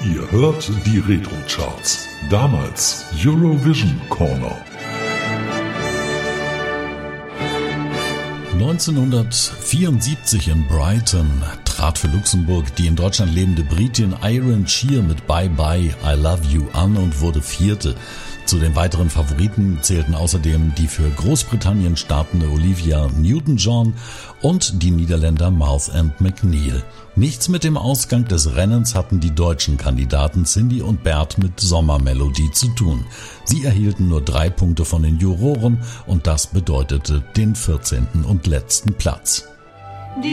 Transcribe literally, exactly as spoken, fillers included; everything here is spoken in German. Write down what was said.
Ihr hört die Retro-Charts. Damals Eurovision Corner. neunzehnhundertvierundsiebzig in Brighton trat für Luxemburg die in Deutschland lebende Britin Iron Shear mit Bye Bye, I Love You an und wurde Vierte. Zu den weiteren Favoriten zählten außerdem die für Großbritannien startende Olivia Newton-John und die Niederländer Mouth and McNeil. Nichts mit dem Ausgang des Rennens hatten die deutschen Kandidaten Cindy und Bert mit Sommermelodie zu tun. Sie erhielten nur drei Punkte von den Juroren und das bedeutete den vierzehnten und letzten Platz.